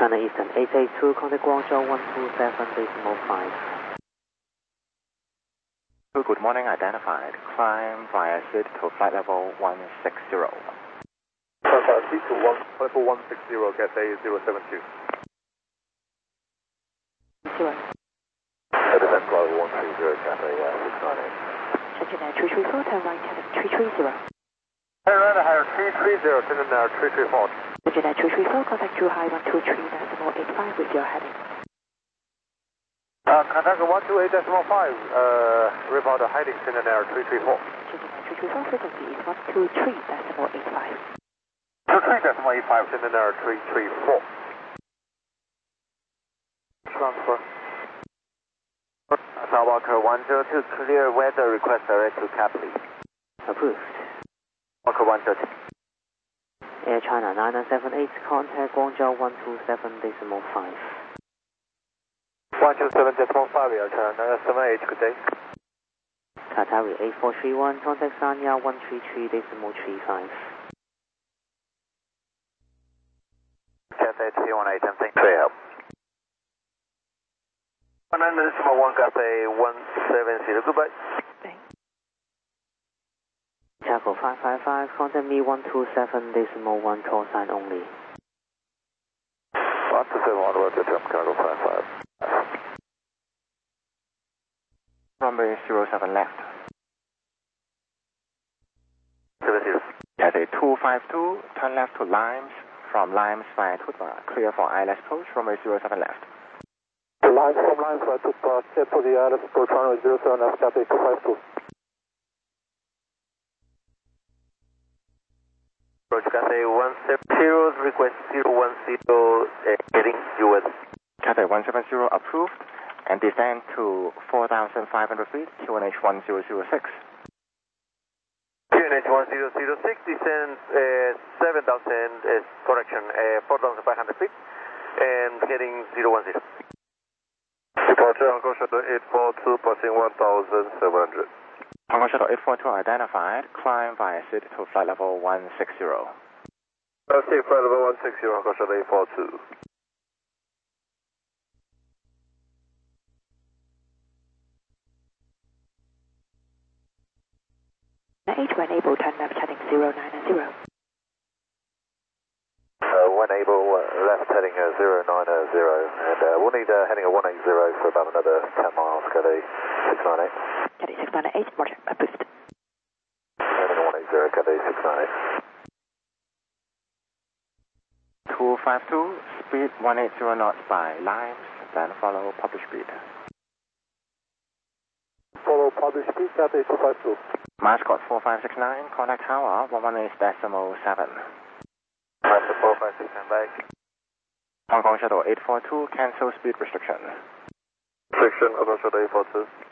China Eastern 882, contact Guangzhou 127.5. Good morning, identified. Climb via SID to flight level 160. Seat to level 160, Cathay 072. 0. Heading level 130, Cathay 698. Engineer 334, turn right, heading 330. Turn right, higher 330, turn now 334. Engineer 334, contact Zhu High 123.85 with your heading. Contact 128.5, report the heading, turn now 334. Engineer 334, frequency is 123.85. 23.85, turn now 334. Transfer. South Walker 102, clear weather request direct to Capley. Approved. Walker 102. Air China 9978, contact Guangzhou 127.5. 127.5, Air China 978, good day. Qatari 8431, contact Sanya 133.35. Cathay 318, thanks for your help. 1 Cathay 170, goodbye. Chaco 555, contact me 127.1, call sign only. 127, on the way to Cargo 55. Runway 07 left. 70. Cathay 252, turn left to Limes. From Limes via Tutma, clear for ILS approach, runway 07 left. Limes from Limes via Tutma, set for the ILS approach, runway 07 left, Cathay 252. Approach Cathay 170, request 010, heading US. Cathay 170 approved and descend to 4,500 feet, QNH 1006. QNH 1006, descend 7,000, correction, 4,500 feet, and heading 010. Departure Hong Kong Shuttle 842, passing 1,700. Hong Kong Shuttle 842 identified, climb via SID to flight level 160. Flight level 160, Hong Kong Shuttle 842. H when able, turn left heading 090. When able, left heading 090, and we'll need heading 180 for about another 10 miles, Cathay 698. Cathay 698, roger, approved. Heading 180, Cathay 698. 252, speed 180 knots by Limes, then follow published speed. Follow published speed, Cathay 252. Mascot 4569, contact tower 118.7. Master 4569 back. Hong Kong Shuttle 842, cancel speed restriction. Restriction, Hong Kong Shuttle 842.